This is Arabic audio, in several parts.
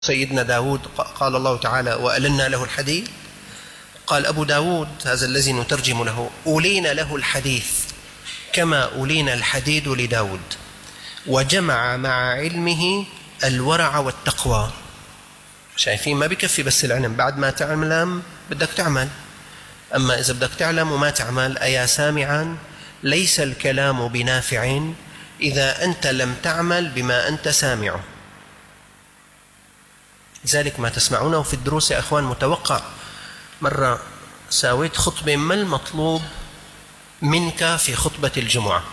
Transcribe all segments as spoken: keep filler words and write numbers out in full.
سيدنا داود قال الله تعالى وألنا له الحديد. قال أبو داود هذا الذي نترجم له أولين له الحديث كما أولين الحديد لداود، وجمع مع علمه الورع والتقوى. شايفين ما بكفي بس العلم، بعد ما تعلم بدك تعمل. أما إذا بدك تعلم وما تعمل، أيا سامعا ليس الكلام بنافع إذا أنت لم تعمل بما أنت سامعه. لذلك ما تسمعونه في الدروس يا أخوان متوقع. مرة ساويت خطبة ما المطلوب منك في خطبة الجمعة؟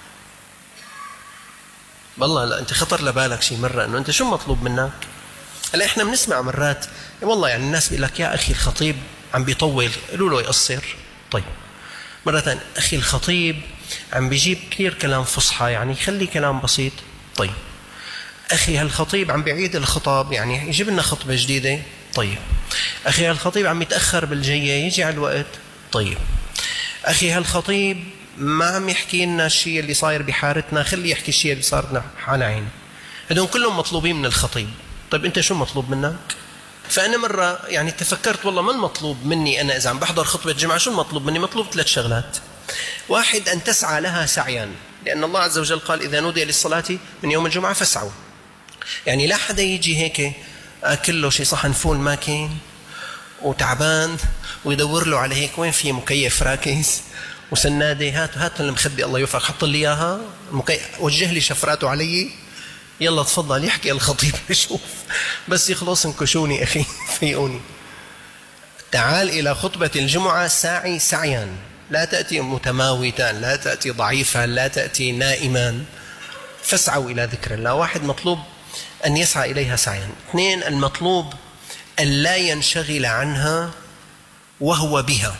والله لا أنت خطر لبالك شيء مرة أنه أنت شو مطلوب منك؟ هلا إحنا بنسمع مرات والله يعني الناس بيقول لك يا أخي الخطيب عم بيطول، قالوا له يقصر. طيب مرة ثانية أخي الخطيب عم بيجيب كثير كلام فصحى، يعني خلي كلام بسيط. طيب أخي هالخطيب عم بيعيد الخطاب، يعني يجيب لنا خطبة جديدة. طيب أخي هالخطيب عم يتأخر بالجاية، يجي على الوقت. طيب أخي هالخطيب ما عم يحكي لنا الشيء اللي صاير بحارتنا، خلي يحكي الشيء اللي صار لنا على عين. هدول كلهم مطلوبين من الخطيب. طيب أنت شو مطلوب منك؟ فأنا مرة يعني تفكرت والله ما المطلوب مني أنا إذا عم بحضر خطبة جمعة، شو المطلوب مني؟ مطلوب ثلاث شغلات. واحد أن تسعى لها سعيا، لأن الله عز وجل قال إذا نودي للصلاة من يوم الجمعة فاسعوا. يعني لا حدا يجي هيك أكل له شي صحن فول ماكين وتعبان ويدور له على هيك وين في مكيف راكز وسنادة، هات هات المخدة الله يوفقك حط لي إياها، وجه لي شفراته علي، يلا تفضل يحكي الخطيب نشوف بس يخلص انكشوني أخي فيقوني. تعال إلى خطبة الجمعة ساعي سعيا، لا تأتي متماوتا، لا تأتي ضعيفا، لا تأتي نائما. فاسعوا إلى ذكر الله. واحد مطلوب أن يسعى إليها سعيا. اثنين المطلوب أن لا ينشغل عنها وهو بها.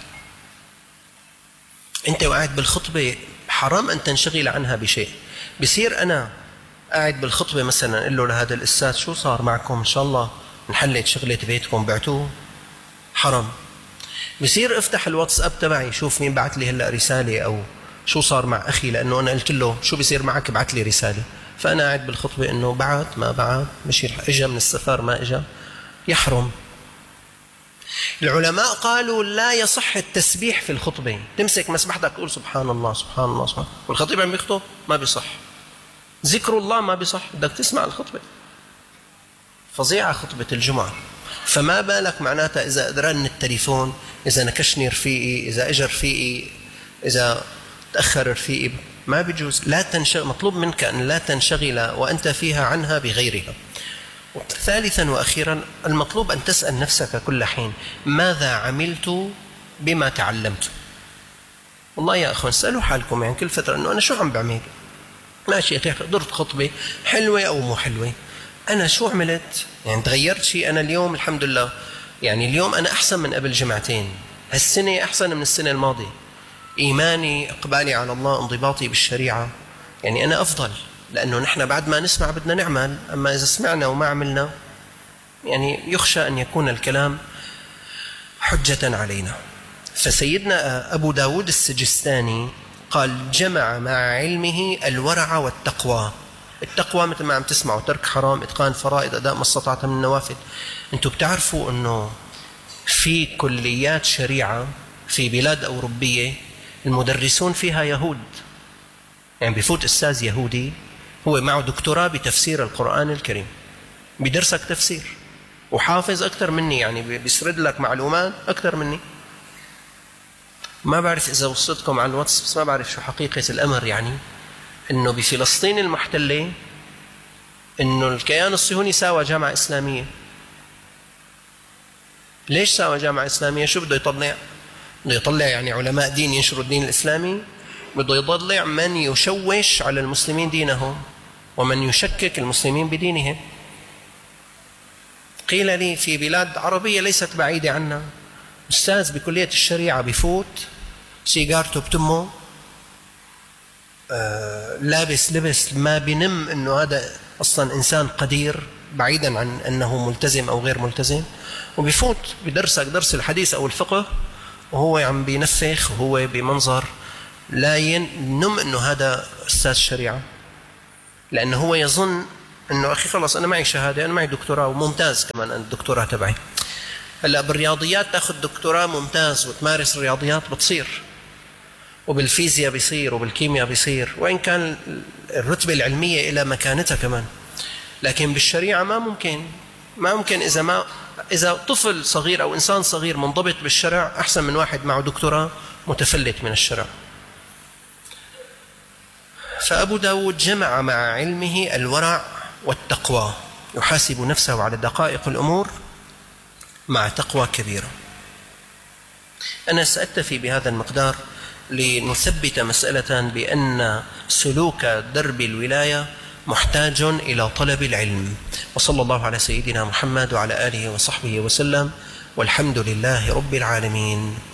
أنت وقاعد بالخطبة حرام أن تنشغل عنها بشيء. بصير أنا قاعد بالخطبة مثلا أقول له لهذا الأستاذ شو صار معكم؟ إن شاء الله انحلت شغلة بيتكم بعتوه؟ حرام. بصير افتح الواتساب تبعي شوف مين بعت لي هلأ رسالة أو شو صار مع أخي، لأنه أنا قلت له شو بيصير معك بعت لي رسالة، فأنا قاعد بالخطبة إنه بعت ما بعت، مش إجا من السفر ما إجا، يحرم. العلماء قالوا لا يصح التسبيح في الخطبة، تمسك مسبحتك تقول سبحان الله سبحان الله سبحان الله والخطيب عم يخطب، ما بيصح. ذكر الله ما بيصح، بدك تسمع الخطبة. فظيعة خطبة الجمعة. فما بالك معناتها إذا أدران التليفون، إذا نكشني رفيقي، إذا أجر رفيقي، إذا تأخر رفيقي، ما بيجوز. لا تنشغل، مطلوب منك أن لا تنشغل وأنت فيها عنها بغيرها. ثالثا وأخيرا المطلوب أن تسأل نفسك كل حين ماذا عملت بما تعلمت. والله يا أخوان اسألوا حالكم يعني كل فترة أنه أنا شو عم بعمل. ماشي يا أخي درت خطبة حلوة أو مو حلوة، أنا شو عملت؟ يعني تغيرت شيء؟ أنا اليوم الحمد لله يعني اليوم أنا أحسن من قبل جمعتين، هالسنة أحسن من السنة الماضية، إيماني إقبالي على الله انضباطي بالشريعة، يعني أنا أفضل. لأنه نحن بعد ما نسمع بدنا نعمل، أما إذا سمعنا وما عملنا يعني يخشى أن يكون الكلام حجة علينا. فسيدنا أبو داود السجستاني قال جمع مع علمه الورع والتقوى. التقوى مثل ما عم تسمعوا ترك حرام، إتقان فرائض، أداء ما استطعت من النوافل. أنتم بتعرفوا أنه في كليات شريعة في بلاد أوروبية المدرسون فيها يهود، يعني بفوت أستاذ يهودي هو معه دكتوراه بتفسير القرآن الكريم، بدرسك تفسير وحافظ أكثر مني، يعني بيسرد لك معلومات أكثر مني. ما بعرف إذا وصلتكم على الواتس، بس ما بعرف شو حقيقة الأمر. يعني إنه بفلسطين المحتلة إنه الكيان الصهيوني ساوى جامعة إسلامية. ليش ساوى جامعة إسلامية؟ شو بده يطلع؟ بده يطلع يعني علماء دين ينشروا الدين الإسلامي، بده يطلع من يشوش على المسلمين دينهم ومن يشكك المسلمين بدينهم. قيل لي في بلاد عربية ليست بعيدة عنا أستاذ بكلية الشريعة بفوت سيجارته بتمه، آه لابس لبس ما بنم أنه هذا أصلا إنسان قدير بعيدا عن أنه ملتزم أو غير ملتزم، وبفوت بدرسك درس الحديث أو الفقه وهو عم بينفخ وهو بمنظر لا ينم أنه هذا أستاذ شريعة، لأنه هو يظن إنه أخي خلص أنا معي شهادة، أنا معي دكتوراه وممتاز كمان الدكتوراه تبعي. هلا بالرياضيات تاخذ دكتوراه ممتاز وتمارس الرياضيات بتصير، وبالفيزياء بيصير، وبالكيمياء بيصير، وإن كان الرتبة العلمية إلى مكانتها كمان. لكن بالشريعة ما ممكن، ما ممكن. إذا ما إذا طفل صغير أو إنسان صغير منضبط بالشرع أحسن من واحد معه دكتوراه متفلت من الشرع. فأبو داود جمع مع علمه الورع والتقوى، يحاسب نفسه على دقائق الأمور مع تقوى كبيرة. أنا سأكتفي بهذا المقدار لنثبت مسألة بأن سلوك درب الولاية محتاج إلى طلب العلم. وصلى الله على سيدنا محمد وعلى آله وصحبه وسلم، والحمد لله رب العالمين.